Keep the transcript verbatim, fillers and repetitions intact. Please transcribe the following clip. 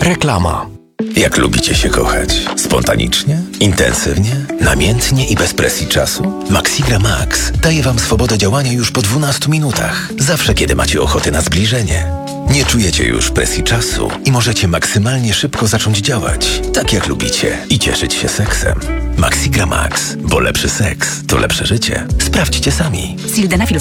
Reklama. Jak lubicie się kochać? Spontanicznie? Intensywnie? Namiętnie i bez presji czasu? Maxigra Max daje Wam swobodę działania już po dwunastu minutach. Zawsze, kiedy macie ochotę na zbliżenie. Nie czujecie już presji czasu i możecie maksymalnie szybko zacząć działać, tak jak lubicie, i cieszyć się seksem. Maxigra Max, bo lepszy seks to lepsze życie. Sprawdźcie sami. Sildenafil